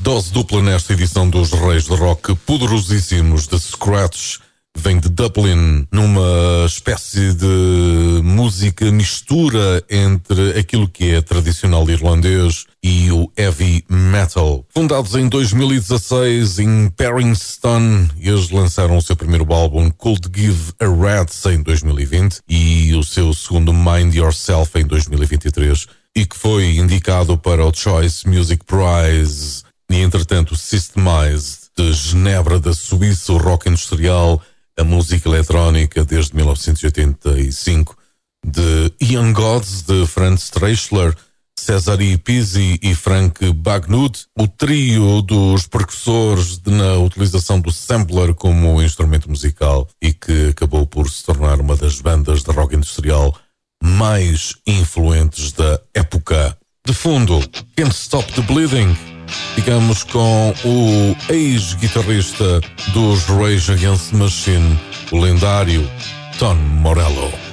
Dose dupla nesta edição dos Reis de Rock, poderosíssimos de Scratch, vem de Dublin, numa espécie de música mistura entre aquilo que é tradicional irlandês e o heavy metal. Fundados em 2016 em Paddington, eles lançaram o seu primeiro álbum Could Give a Rat's em 2020 e o seu segundo Mind Yourself em 2023, e que foi indicado para o Choice Music Prize. E entretanto, Systemized, de Genebra, da Suíça, o rock industrial, a música eletrónica desde 1985, de Ian Gods, de Franz Streichler, Cesare Pizzi e Frank Bagnud, o trio dos precursores na utilização do sampler como instrumento musical e que acabou por se tornar uma das bandas de rock industrial mais influentes da época. De fundo, Can't Stop the Bleeding. Ficamos com o ex-guitarrista dos Rage Against the Machine, o lendário Tom Morello.